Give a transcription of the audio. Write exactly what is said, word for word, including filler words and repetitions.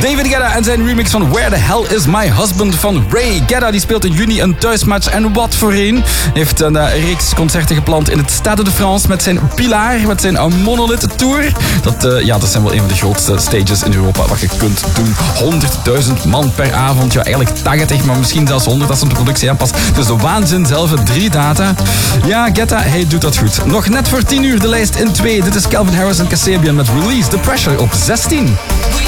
David Guetta en zijn remix van Where the Hell is My Husband van Ray. Guetta die speelt in juni een thuismatch en wat voor een. Heeft een uh, reeks concerten gepland in het Stade de France met zijn Pilar, met zijn uh, Monolith Tour. Dat, uh, ja, dat zijn wel een van de grootste stages in Europa wat je kunt doen. honderdduizend man per avond. Ja, eigenlijk tachtig, maar misschien zelfs honderd als een de productie aanpast. Dus de waanzin zelf, drie data. Ja, Guetta, hij doet dat goed. Nog net voor tien uur de lijst in twee. Dit is Calvin Harris en Kasabian met Release the Pressure op zestien.